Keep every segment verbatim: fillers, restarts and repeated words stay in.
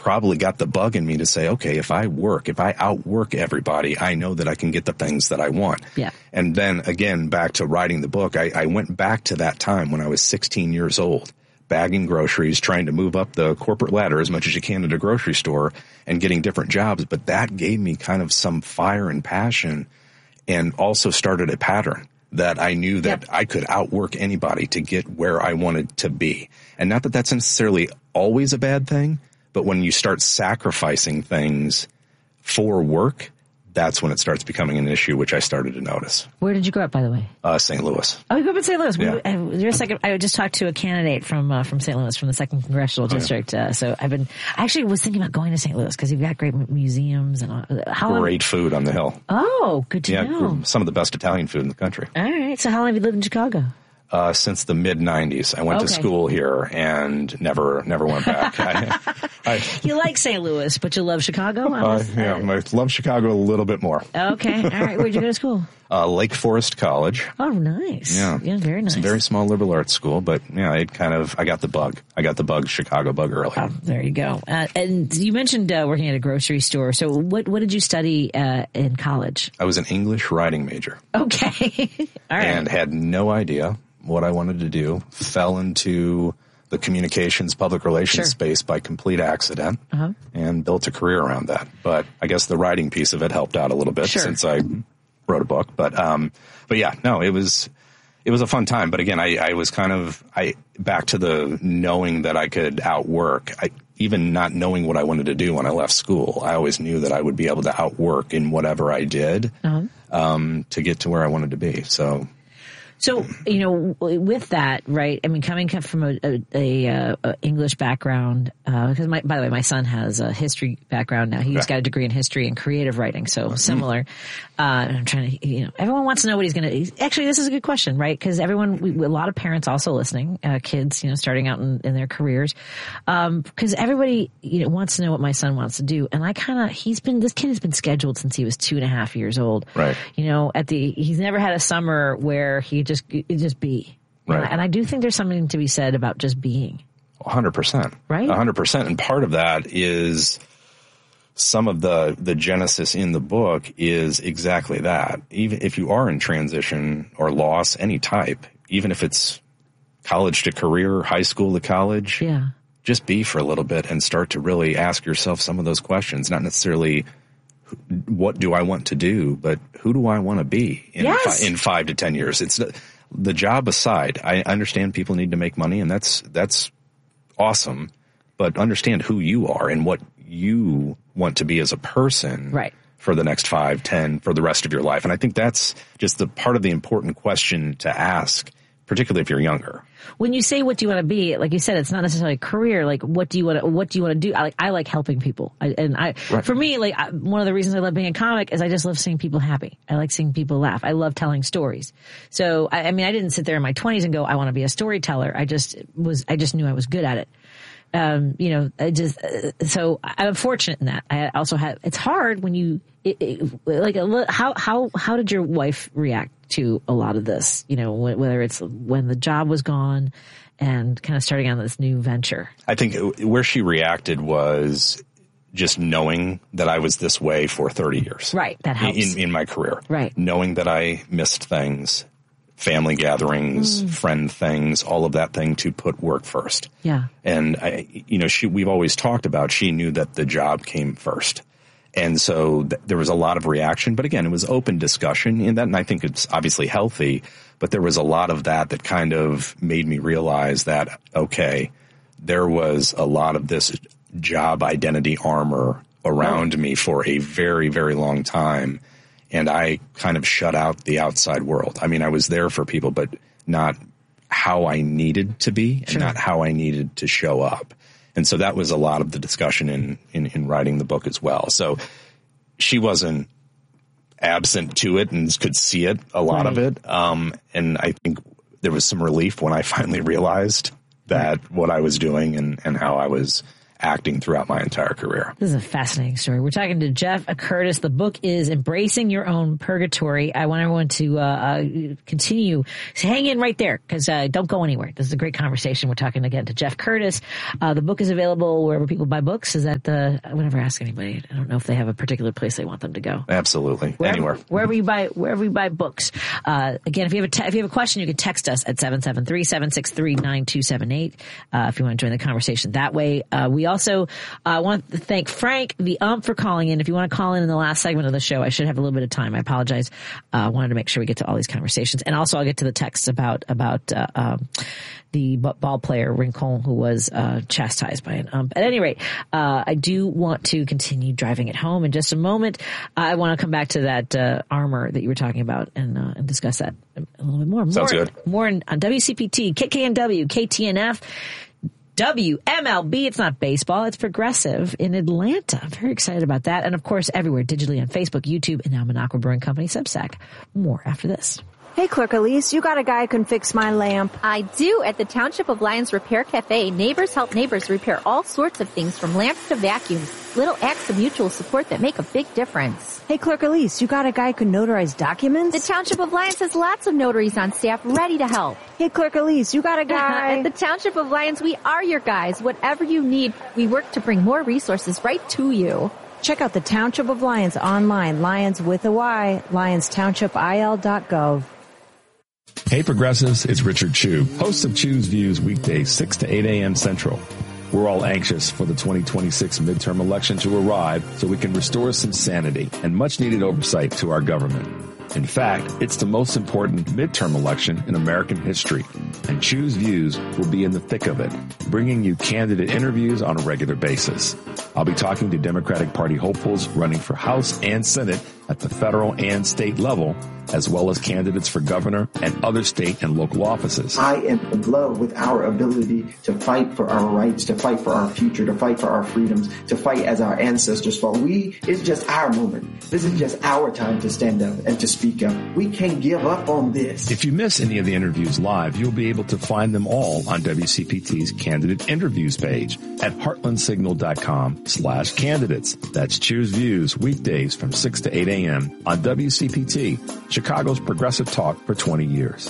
probably got the bug in me to say, okay, if I work, if I outwork everybody, I know that I can get the things that I want. Yeah. And then again, back to writing the book, I, I went back to that time when I was sixteen years old, bagging groceries, trying to move up the corporate ladder as much as you can at a grocery store and getting different jobs. But that gave me kind of some fire and passion, and also started a pattern that I knew that yep. I could outwork anybody to get where I wanted to be. And not that that's necessarily always a bad thing, but when you start sacrificing things for work, that's when it starts becoming an issue, which I started to notice. Where did you grow up, by the way? Uh, Saint Louis. Oh, you grew up in Saint Louis. Yeah. We, you're a second, I just talked to a candidate from uh, from Saint Louis, from the second Congressional District. Oh, yeah. uh, so I've been, I actually was thinking about going to Saint Louis because you've got great museums and all. How Great long, food on the hill. Oh, good to yeah, know. Some of the best Italian food in the country. All right. So how long have you lived in Chicago? Uh, since the mid nineties. I went okay. to school here and never, never went back. I, I, you like Saint Louis, but you love Chicago? Uh, yeah, I love Chicago a little bit more. Okay. All right. Where'd you go to school? Uh, Lake Forest College. Oh, nice. Yeah. Yeah, very nice. It's a very small liberal arts school, but yeah, it kind of, I got the bug. I got the bug, Chicago bug early. Oh, there you go. Uh, and you mentioned uh, working at a grocery store. So what, what did you study uh, in college? I was an English writing major. Okay. All right. And had no idea what I wanted to do. Fell into the communications, public relations sure. space by complete accident, uh-huh. and built a career around that. But I guess the writing piece of it helped out a little bit sure. since I wrote a book. But, um, but yeah, no, it was, it was a fun time. But again, I, I was kind of, I, back to the knowing that I could outwork, I, even not knowing what I wanted to do when I left school, I always knew that I would be able to outwork in whatever I did, uh-huh. um, to get to where I wanted to be. So. So, you know, with that, right, I mean, coming from a, a, a, a English background, uh, because my, by the way, my son has a history background now. He's okay. got a degree in history and creative writing, so mm-hmm. similar. Uh, and I'm trying to, you know, everyone wants to know what he's going to, actually, this is a good question, right? Because everyone, we, a lot of parents also listening, uh, kids, you know, starting out in, in their careers. Um, because everybody, you know, wants to know what my son wants to do. And I kind of, he's been, this kid has been scheduled since he was two and a half years old. Right. You know, at the, he's never had a summer where he just, it just be. Right. And I, and I do think there's something to be said about just being. one hundred percent. Right? one hundred percent. And part of that is some of the, the genesis in the book is exactly that. Even if you are in transition or loss, any type, even if it's college to career, high school to college, yeah. just be for a little bit and start to really ask yourself some of those questions. Not necessarily what do I want to do, but who do I want to be in, yes. fi- in five to ten years? It's the, the job aside. I understand people need to make money, and that's that's awesome. But understand who you are and what you want to be as a person, right, for the next five, ten, for the rest of your life. And I think that's just the part of the important question to ask, particularly if you're younger. When you say what do you want to be, like you said, it's not necessarily a career. Like what do you want to, what do you want to do? I like, I like helping people. I, and I, right. for me, like I, one of the reasons I love being a comic is I just love seeing people happy. I like seeing people laugh. I love telling stories. So, I, I mean, I didn't sit there in my twenties and go, I want to be a storyteller. I just was, I just knew I was good at it. Um, you know, I just, uh, so I'm fortunate in that. I also have, it's hard when you, it, it, like, a, how, how, how did your wife react to a lot of this? You know, whether it's when the job was gone and kind of starting on this new venture. I think where she reacted was just knowing that I was this way for thirty years. Right. That helps. In, in my career. Right. Knowing that I missed things, family gatherings, mm. friend things, all of that thing to put work first. Yeah. And I, you know, she, we've always talked about, she knew that the job came first. And so th- there was a lot of reaction, but again, it was open discussion in that. And I think it's obviously healthy, but there was a lot of that that kind of made me realize that, okay, there was a lot of this job identity armor around oh. me for a very, very long time. And I kind of shut out the outside world. I mean, I was there for people, but not how I needed to be and sure. not how I needed to show up. And so that was a lot of the discussion in, in, in writing the book as well. So she wasn't absent to it and could see it, a lot right. of it. Um, and I think there was some relief when I finally realized that right. what I was doing and, and how I was acting throughout my entire career. This is a fascinating story. We're talking to Jeff Curtis. The book is Embracing Your Own Purgatory. I want everyone to uh, uh continue. Hang in right there, because uh, don't go anywhere. This is a great conversation. We're talking again to Jeff Curtis. Uh, the book is available wherever people buy books. Is that the, I would never ask anybody. I don't know if they have a particular place they want them to go. Absolutely. Wherever, Anywhere. Wherever you buy, wherever you buy books. Uh, again, if you have a, te- if you have a question, you can text us at seven seven three, seven six three, nine two seven eight. Uh, if you want to join the conversation that way. Uh, we also, I uh, want to thank Frank, the ump, for calling in. If you want to call in in the last segment of the show, I should have a little bit of time. I apologize. I uh, wanted to make sure we get to all these conversations. And also I'll get to the texts about, about, uh, um, the ball player Rincon, who was uh, chastised by an ump. At any rate, uh, I do want to continue driving it home in just a moment. I want to come back to that uh, armor that you were talking about and, uh, and discuss that a little bit more. more Sounds good. More on, on W C P T, K K N W, K T N F, W M L B. It's not baseball. It's Progressive in Atlanta. I'm very excited about that. And of course, everywhere digitally on Facebook, YouTube, and now Minocqua Brewing Company Substack. More after this. Hey, Clerk Elise, you got a guy who can fix my lamp. I do. At the Township of Lyons Repair Cafe, neighbors help neighbors repair all sorts of things, from lamps to vacuums. Little acts of mutual support that make a big difference. Hey, Clerk Elise, you got a guy who can notarize documents? The Township of Lyons has lots of notaries on staff ready to help. Hey, Clerk Elise, you got a guy... At the Township of Lyons, we are your guys. Whatever you need, we work to bring more resources right to you. Check out the Township of Lyons online, Lyons with a Y, lyons township I L dot gov. Hey Progressives, it's Richard Chu, host of Chu's Views weekdays six to eight a.m. Central. We're all anxious for the twenty twenty-six midterm election to arrive so we can restore some sanity and much needed oversight to our government. In fact, it's the most important midterm election in American history, and Chu's Views will be in the thick of it, bringing you candidate interviews on a regular basis. I'll be talking to Democratic Party hopefuls running for House and Senate at the federal and state level, as well as candidates for governor and other state and local offices. I am in love with our ability to fight for our rights, to fight for our future, to fight for our freedoms, to fight as our ancestors fought. We, it's just our moment. This is just our time to stand up and to speak up. We can't give up on this. If you miss any of the interviews live, you'll be able to find them all on W C P T's candidate interviews page at heartlandsignal.com slash candidates. That's Choose Views weekdays from six to eight a.m. on W C P T, Chicago's progressive talk for twenty years.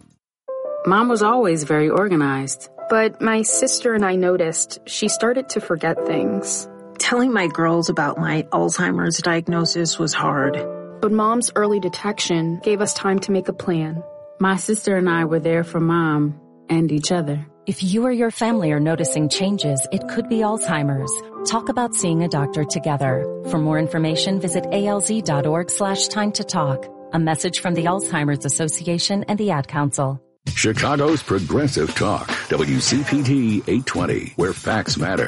Mom was always very organized, but my sister and I noticed she started to forget things. Telling my girls about my Alzheimer's diagnosis was hard. But Mom's early detection gave us time to make a plan. My sister and I were there for Mom and each other. If you or your family are noticing changes, it could be Alzheimer's. Talk about seeing a doctor together. For more information, visit alz.org slash time to talk. A message from the Alzheimer's Association and the Ad Council. Chicago's Progressive Talk, W C P T eight twenty, where facts matter.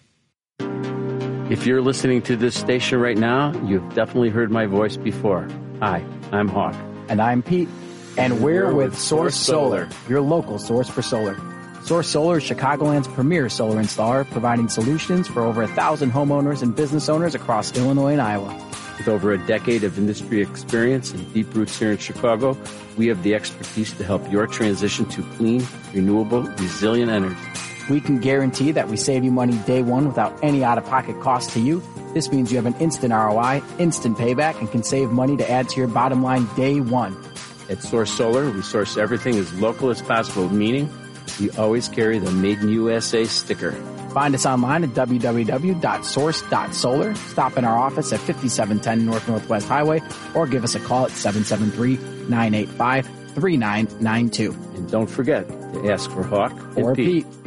If you're listening to this station right now, you've definitely heard my voice before. Hi, I'm Hawk. And I'm Pete. And we're with Source Solar, your local source for solar. Source Solar is Chicagoland's premier solar installer, providing solutions for over a thousand homeowners and business owners across Illinois and Iowa. With over a decade of industry experience and deep roots here in Chicago, we have the expertise to help your transition to clean, renewable, resilient energy. We can guarantee that we save you money day one without any out-of-pocket cost to you. This means you have an instant R O I, instant payback, and can save money to add to your bottom line day one. At Source Solar, we source everything as local as possible, meaning we always carry the Made in U S A sticker. Find us online at w w w dot source dot solar. Stop in our office at fifty-seven ten North Northwest Highway or give us a call at seven seven three, nine eight five, three nine nine two. And don't forget to ask for Hawk or Pete. Pete.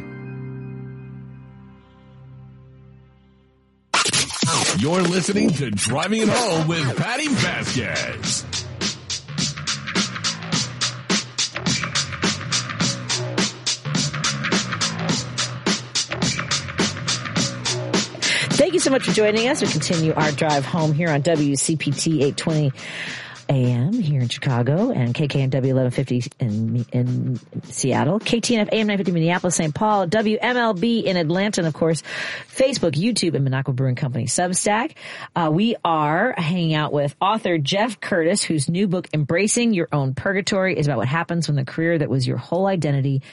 You're listening to Driving It Home with Patty Vasquez. Thank you so much for joining us. We continue our drive home here on W C P T eight twenty A M here in Chicago and K K N W eleven fifty in, in Seattle, K T N F A M nine fifty Minneapolis, Saint Paul, W M L B in Atlanta, and of course, Facebook, YouTube, and Minocqua Brewing Company Substack. Uh, we are hanging out with author Jeff Curtis, whose new book, Embracing Your Own Purgatory, is about what happens when the career that was your whole identity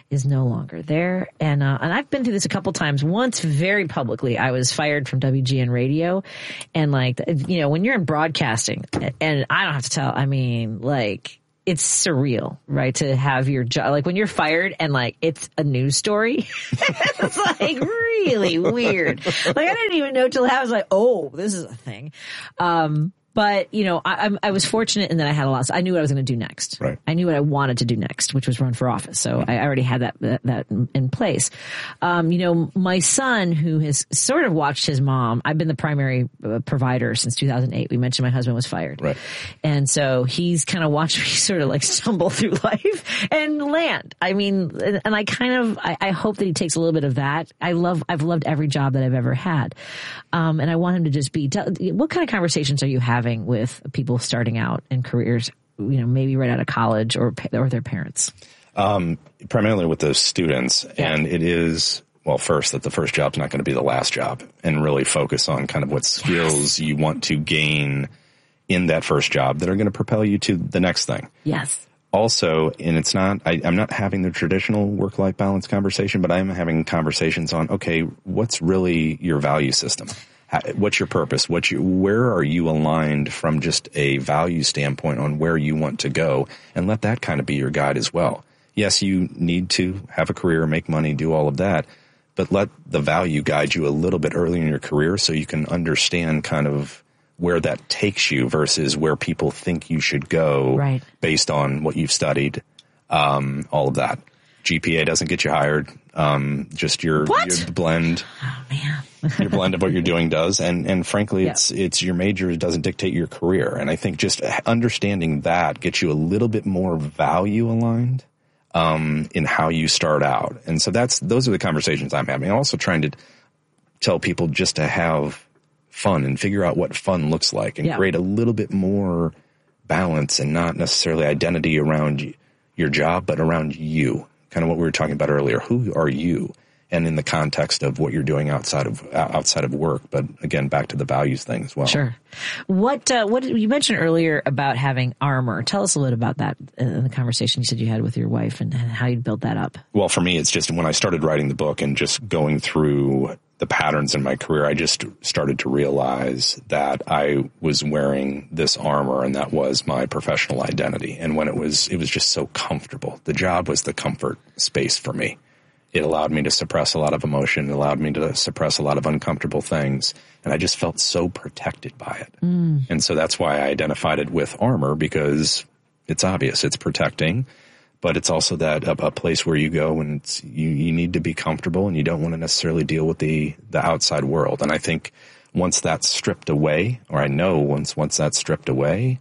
is no longer there. And, uh, and I've been through this a couple times. Once very publicly, I was fired from W G N radio. And like, you know, when you're in broadcasting, and I don't have to tell, I mean, like, it's surreal, right? To have your job, like when you're fired and like, it's a news story. It's like really weird. Like I didn't even know till I was like, oh, this is a thing. Um, But, you know, I, I was fortunate in that I had a lot. So I knew what I was going to do next. Right. I knew what I wanted to do next, which was run for office. So I already had that that, that in place. Um, you know, my son, who has sort of watched his mom, I've been the primary uh, provider since two thousand eight. We mentioned my husband was fired. Right. And so he's kind of watched me sort of like stumble through life and land. I mean, and I kind of, I, I hope that he takes a little bit of that. I love, I've loved every job that I've ever had. Um, and I want him to just be, tell, what kind of conversations are you having with people starting out in careers, you know, maybe right out of college or or their parents? Um, primarily with the students. Yeah. And it is, well, first, that the first job's not going to be the last job, and really focus on kind of what skills yes. you want to gain in that first job that are going to propel you to the next thing. Yes. Also, and it's not, I, I'm not having the traditional work-life balance conversation, but I'm having conversations on, okay, what's really your value system? What's your purpose? What's your, where are you aligned from just a value standpoint on where you want to go? And let that kind of be your guide as well. Yes, you need to have a career, make money, do all of that, but let the value guide you a little bit early in your career so you can understand kind of where that takes you versus where people think you should go right. based on what you've studied, um, all of that. G P A doesn't get you hired. Um, just your, your blend. Oh man. Your blend of what you're doing does. And, and frankly, yeah. it's, it's your major doesn't dictate your career. And I think just understanding that gets you a little bit more value aligned, um, in how you start out. And so that's, those are the conversations I'm having. I'm also trying to tell people just to have fun and figure out what fun looks like and yeah. create a little bit more balance and not necessarily identity around your job, but around you. Kind of what we were talking about earlier. Who are you? And in the context of what you're doing outside of outside of work, but again, back to the values thing as well. Sure. What uh, what you mentioned earlier about having armor? Tell us a little about that in the conversation you said you had with your wife and how you built that up. Well, for me, it's just when I started writing the book and just going through the patterns in my career, I just started to realize that I was wearing this armor, and that was my professional identity. And when it was, it was just so comfortable. The job was the comfort space for me. It allowed me to suppress a lot of emotion. It allowed me to suppress a lot of uncomfortable things. And I just felt so protected by it. Mm. And so that's why I identified it with armor, because it's obvious it's protecting, but it's also that a, a place where you go and it's, you, you need to be comfortable and you don't want to necessarily deal with the, the outside world. And I think once that's stripped away, or I know once, once that's stripped away,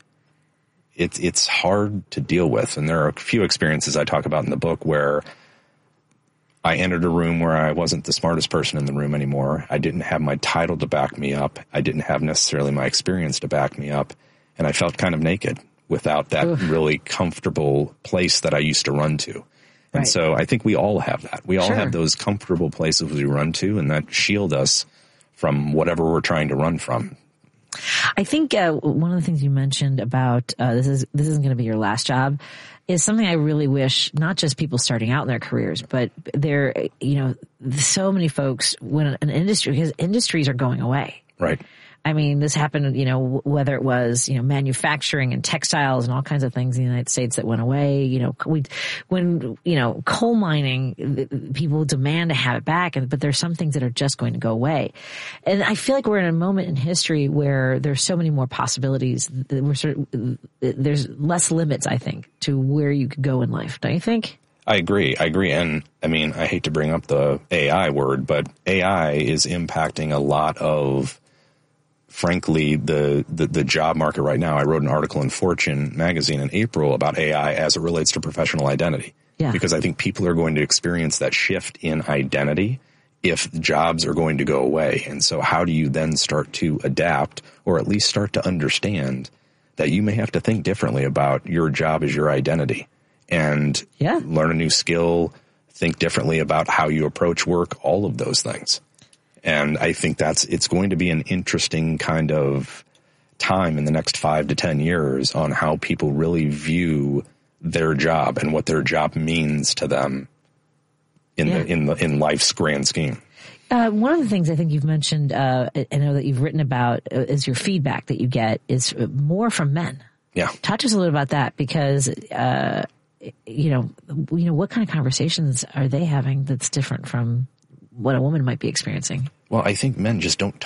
it's, it's hard to deal with. And there are a few experiences I talk about in the book where I entered a room where I wasn't the smartest person in the room anymore. I didn't have my title to back me up. I didn't have necessarily my experience to back me up. And I felt kind of naked without that Oof. really comfortable place that I used to run to. And right. so I think we all have that. We all sure. have those comfortable places we run to, and that shield us from whatever we're trying to run from. I think uh, one of the things you mentioned about uh, this is this isn't going to be your last job is something I really wish not just people starting out in their careers, but there, you know, so many folks when an industry, because industries are going away. Right. I mean, this happened, you know, whether it was, you know, manufacturing and textiles and all kinds of things in the United States that went away. You know, we, when, you know, coal mining, people demand to have it back, and but there's some things that are just going to go away. And I feel like we're in a moment in history where there's so many more possibilities. We're sort of, there's less limits, I think, to where you could go in life. Don't you think? I agree. I agree. And I mean, I hate to bring up the A I word, but A I is impacting a lot of, frankly, the, the, the job market right now. I wrote an article in Fortune magazine in April about A I as it relates to professional identity. Yeah. Because I think people are going to experience that shift in identity if jobs are going to go away. And so how do you then start to adapt, or at least start to understand that you may have to think differently about your job as your identity, and yeah. learn a new skill, think differently about how you approach work, all of those things. And I think that's, it's going to be an interesting kind of time in the next five to ten years on how people really view their job and what their job means to them in Yeah. the in the in life's grand scheme. Uh, one of the things I think you've mentioned, uh, I know that you've written about, uh, is your feedback that you get is more from men. Yeah. Talk to us a little about that because, uh, you know, you know, what kind of conversations are they having that's different from what a woman might be experiencing? Well, I think men just don't